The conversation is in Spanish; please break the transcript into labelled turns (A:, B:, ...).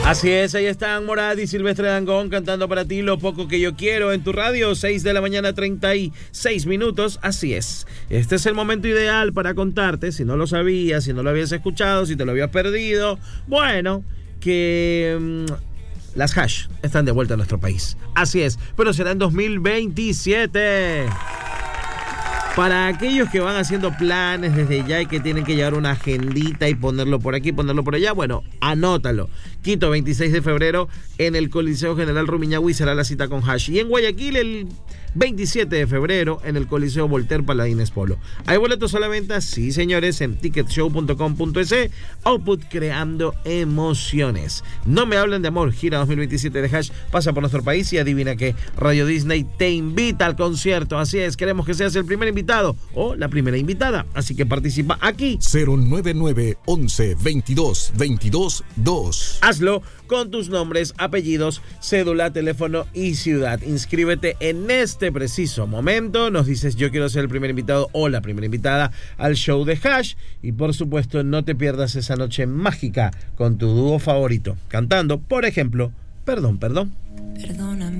A: Así es, ahí están Morad y Silvestre Dangond cantando para ti Lo Poco Que Yo Quiero en tu radio, 6 de la mañana, 36 minutos. Así es, este es el momento ideal para contarte, si no lo sabías, si no lo habías escuchado, si te lo habías perdido, bueno, que las hash están de vuelta a nuestro país. Así es, pero será en 2027. Para aquellos que van haciendo planes desde ya y que tienen que llevar una agendita y ponerlo por aquí, ponerlo por allá, bueno, anótalo. Quito, 26 de febrero, en el Coliseo General Rumiñahui será la cita con hash. Y en Guayaquil, el 27 de febrero, en el Coliseo Voltaire Paladines Polo. ¿Hay boletos a la venta? Sí, señores, en ticketshow.com.es. Output creando emociones. No me hablen de amor, gira 2027 de hash, pasa por nuestro país y adivina que Radio Disney te invita al concierto. Así es, queremos que seas el primer invitado o la primera invitada, así que participa aquí.
B: 099 11 22 22 2.
A: Hazlo con tus nombres, apellidos, cédula, teléfono y ciudad. Inscríbete en este preciso momento. Nos dices yo quiero ser el primer invitado o la primera invitada al show de hash. Y por supuesto no te pierdas esa noche mágica con tu dúo favorito, cantando, por ejemplo, Perdón, Perdón.
C: Perdóname.